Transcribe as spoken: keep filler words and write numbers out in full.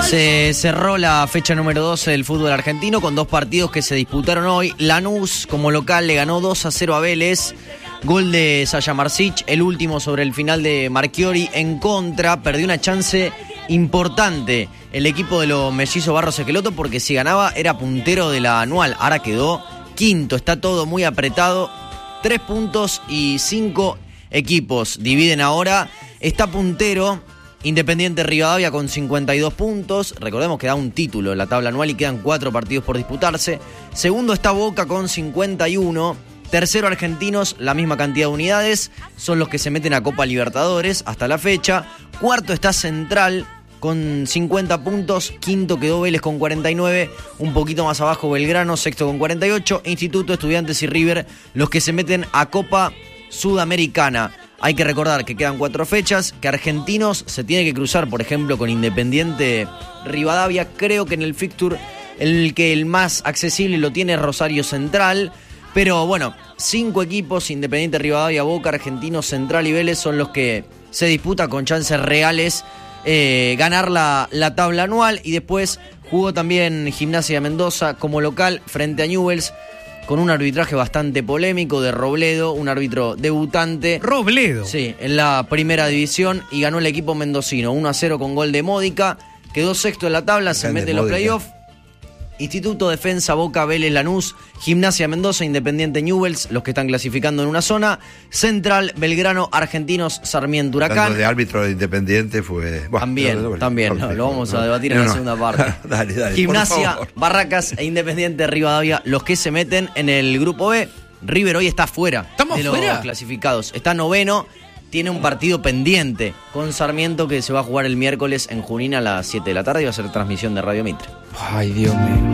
Se cerró la fecha número doce del fútbol argentino con dos partidos que se disputaron hoy. Lanús, como local, le ganó dos a cero a Vélez. Gol de Sasha Marsic, el último sobre el final de Marchiori. En contra, perdió una chance importante el equipo de los mellizos Barros Esqueloto, porque si ganaba era puntero de la anual. Ahora quedó quinto, está todo muy apretado. Tres puntos y cinco equipos dividen ahora. Está puntero Independiente Rivadavia con cincuenta y dos puntos. Recordemos que da un título en la tabla anual y quedan cuatro partidos por disputarse. Segundo está Boca con cincuenta y uno. Tercero Argentinos, la misma cantidad de unidades. Son los que se meten a Copa Libertadores hasta la fecha. Cuarto está Central con cincuenta puntos. Quinto quedó Vélez con cuarenta y nueve. Un poquito más abajo Belgrano, sexto con cuarenta y ocho. Instituto, Estudiantes y River, los que se meten a Copa Sudamericana. Hay que recordar que quedan cuatro fechas, que Argentinos se tiene que cruzar, por ejemplo, con Independiente Rivadavia. Creo que en el fixture el que el más accesible lo tiene es Rosario Central. Pero bueno, cinco equipos, Independiente Rivadavia, Boca, Argentinos, Central y Vélez, son los que se disputa con chances reales eh, ganar la, la tabla anual. Y después jugó también Gimnasia de Mendoza como local frente a Newell's, con un arbitraje bastante polémico de Robledo, un árbitro debutante. ¿Robledo? Sí, en la primera división, y ganó el equipo mendocino uno a cero con gol de Módica. Quedó sexto en la tabla, se mete en los playoffs. Instituto, Defensa, Boca, Vélez, Lanús, Gimnasia Mendoza, Independiente, Newell's, los que están clasificando en una zona. Central, Belgrano, Argentinos, Sarmiento, Huracán. Lo de árbitro de Independiente fue... Bueno, también, no, no, también, no, lo vamos a debatir no, en la no. segunda parte. dale, dale, Gimnasia, Barracas e Independiente Rivadavia, los que se meten en el grupo B. River hoy está fuera ¿Estamos de los fuera? clasificados. Está noveno, tiene un partido pendiente con Sarmiento que se va a jugar el miércoles en Junín a las siete de la tarde y va a ser transmisión de Radio Mitre. Ay, Dios mío.